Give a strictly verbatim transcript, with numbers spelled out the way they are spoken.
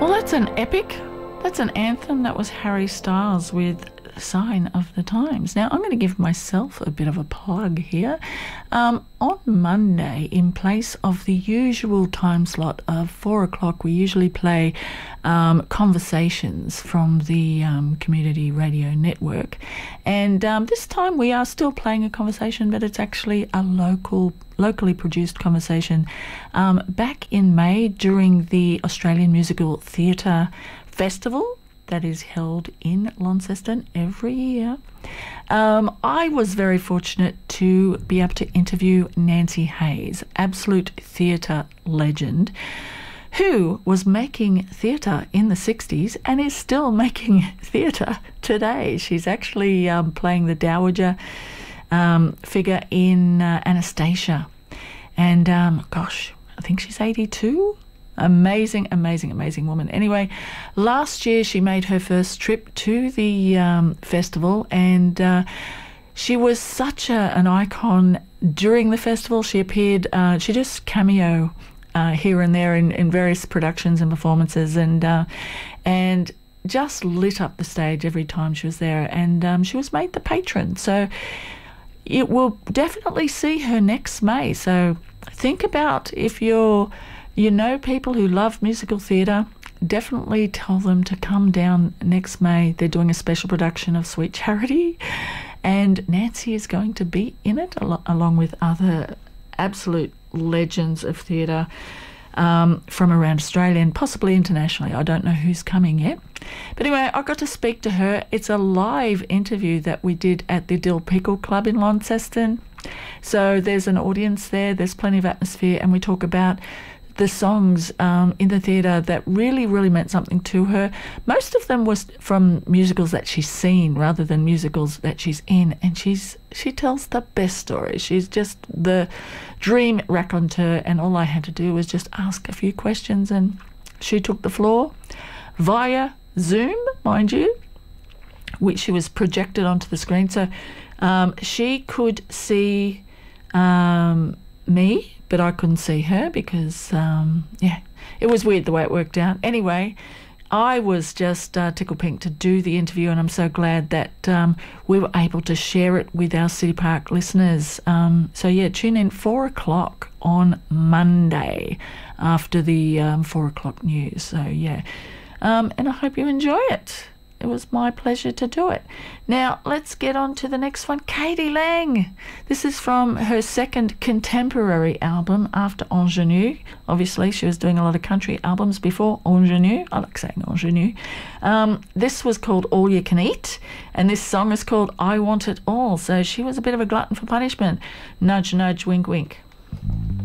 Well, that's an epic. That's an anthem. That was Harry Styles with Sign of the Times. Now, I'm going to give myself a bit of a plug here. Um, on Monday, in place of the usual time slot of four o'clock, we usually play um, Conversations from the um, Community Radio Network. And um, this time we are still playing a conversation, but it's actually a local locally produced conversation. Um, back in May, during the Australian Musical Theatre Festival that is held in Launceston every year, um, I was very fortunate to be able to interview Nancy Hayes, absolute theatre legend, who was making theatre in the sixties and is still making theatre today. She's actually um, playing the Dowager um, figure in uh, Anastasia. And um, gosh, I think she's eighty-two. Amazing, amazing, amazing woman. Anyway, last year she made her first trip to the um, festival, and uh, she was such a, an icon during the festival. She appeared, uh, she just cameo uh, here and there in, in various productions and performances, and uh, and just lit up the stage every time she was there. And um, she was made the patron. So it will definitely see her next May. So think about, if you're, you know, people who love musical theatre, definitely tell them to come down next May. They're doing a special production of Sweet Charity, and Nancy is going to be in it al- along with other absolute legends of theatre um, from around Australia and possibly internationally. I don't know who's coming yet. But anyway, I got to speak to her. It's a live interview that we did at the Dill Pickle Club in Launceston. So there's an audience there, there's plenty of atmosphere, and we talk about the songs um, in the theatre that really, really meant something to her. Most of them was from musicals that she's seen rather than musicals that she's in, and she's she tells the best stories. She's just the dream raconteur, and all I had to do was just ask a few questions, and she took the floor via Zoom, mind you, which she was projected onto the screen. So um, she could see um, me, but I couldn't see her because, um, yeah, it was weird the way it worked out. Anyway, I was just uh, tickled pink to do the interview, and I'm so glad that um, we were able to share it with our City Park listeners. Um, so, yeah, tune in four o'clock on Monday after the um, four o'clock news. So, yeah, um, and I hope you enjoy it. It was my pleasure to do it. Now, let's get on to the next one. k.d. lang. This is from her second contemporary album after Ingenue. Obviously, she was doing a lot of country albums before Ingenue. I like saying Ingenue. Um, this was called All You Can Eat, and this song is called I Want It All. So she was a bit of a glutton for punishment. Nudge, nudge, wink, wink.